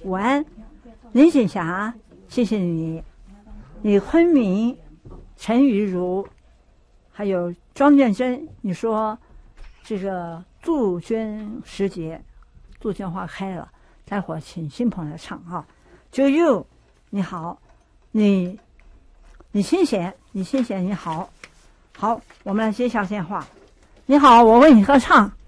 午安，林锦霞，谢谢你。李坤明、陈瑜如，还有庄建珍，你说这个杜鹃时节，杜鹃花开了，待会儿请新朋友唱哈。就 you， 你好，你清闲，你好，好，我们来接下电话。你好，我为你合唱。